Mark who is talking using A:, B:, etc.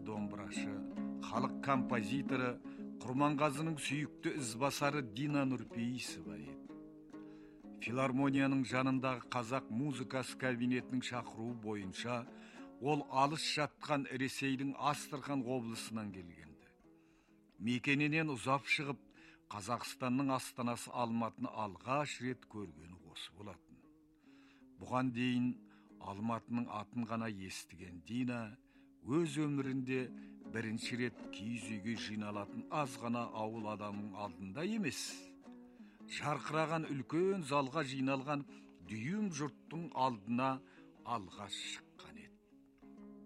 A: домбырашы, халық композиторы Құрманғазының сүйікті ізбасары Дина Нұрпейісова еді. Филармонияның жанындағы қазақ музыкасы кабинетінің шақыруы бойынша ол алыс жатқан Ресейдің Астрахан облысынан келгенді. Мекенінен ұзап шығып, Қазақстанның астанасы Алматыны алғаш рет көргені осы болатын. Бұған дейін Алматының атын ғана естіген Дина өз өмірінде бірінші рет киіз үйге жиналатын аз ғана ауыл адамның алдында емес, жарқыраған үлкен залға жиналған дүйім жұрттың алдына алғаш шықты.